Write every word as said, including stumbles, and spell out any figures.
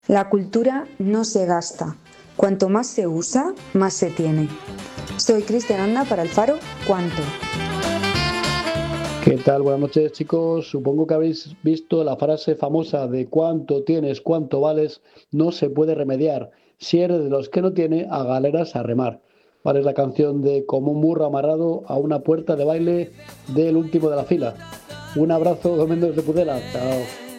La cultura no se gasta. Cuanto más se usa, más se tiene. Soy Cristian Anda para El Faro, ¿Cuánto? ¿Qué tal? Buenas noches, chicos. Supongo que habéis visto la frase famosa de cuánto tienes, cuánto vales, no se puede remediar. Si eres de los que no tiene, a galeras a remar. Vale, es la canción de Como un burro amarrado a una puerta de baile del último de la fila. Un abrazo, Domingo de Pudela. Chao.